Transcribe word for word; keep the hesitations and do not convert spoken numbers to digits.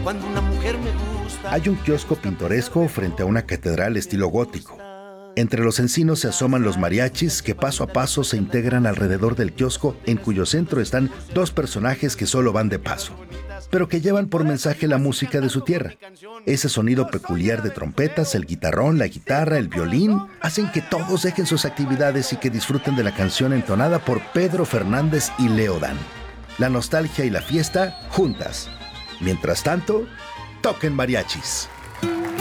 cuando una mujer me gusta. Hay un kiosco pintoresco frente a una catedral estilo gótico. Entre los encinos se asoman los mariachis que paso a paso se integran alrededor del kiosco, en cuyo centro están dos personajes que solo van de paso, pero que llevan por mensaje la música de su tierra. Ese sonido peculiar de trompetas, el guitarrón, la guitarra, el violín, hacen que todos dejen sus actividades y que disfruten de la canción entonada por Pedro Fernández y Leo Dan. La nostalgia y la fiesta juntas. Mientras tanto, toquen mariachis.